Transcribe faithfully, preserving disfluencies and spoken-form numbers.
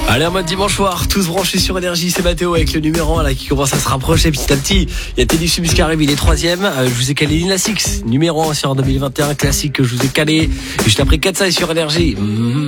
Allez, en mode dimanche soir, tous branchés sur Énergie, c'est Mathéo avec le numéro un là qui commence à se rapprocher petit à petit. Il y a Teddy Subis qui arrive, il est troisième. Euh, je vous ai calé Lil Nas X, numéro un sur deux mille vingt et un, classique que je vous ai calé. Et juste après Katsai sur Énergie. Mmh.